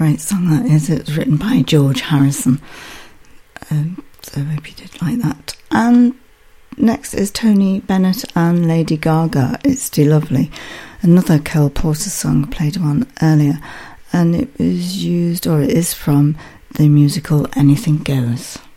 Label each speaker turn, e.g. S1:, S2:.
S1: great song that is. It was written by George Harrison. So I hope you did like that. And next is Tony Bennett and Lady Gaga, It's Still Lovely. Another Cole Porter song, played one earlier. And it was used, or it is from the musical Anything Goes.